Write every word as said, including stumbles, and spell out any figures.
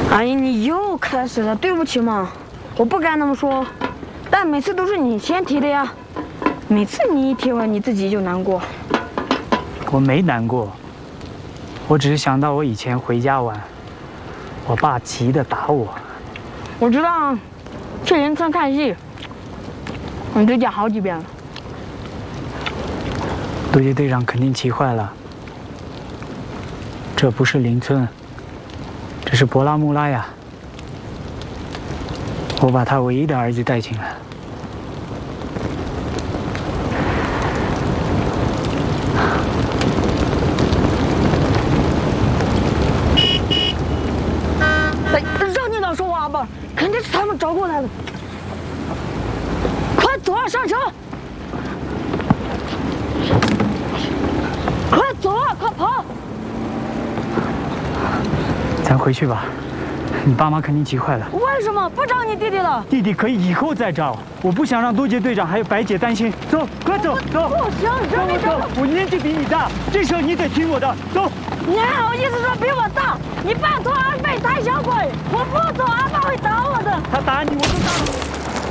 阿姨，你又开始了，对不起嘛，我不该那么说，但每次都是你先提的呀，每次你一提完你自己就难过。 我没难过，我只是想到我以前回家玩，我爸急得打我。 我知道，去邻村看戏，你都讲好几遍了。 渡劫队长肯定急坏了，这不是邻村，这是博拉穆拉呀。我把他唯一的儿子带进来。 哎，让你俩说话吧，肯定是他们找过来的。快走啊，上车！快走啊，快跑！ 咱回去吧，你爸妈肯定急坏了。 为什么不找你弟弟了？ 弟弟可以以后再找，我不想让渡劫队长还有白姐担心。走，快走，走！ 不行，让你走！ 我年纪比你大，这时候你得听我的。走！ 你还好意思说比我大？你拜托阿贝胆小鬼！我不走，阿爸会打我的。 他打你，我就打。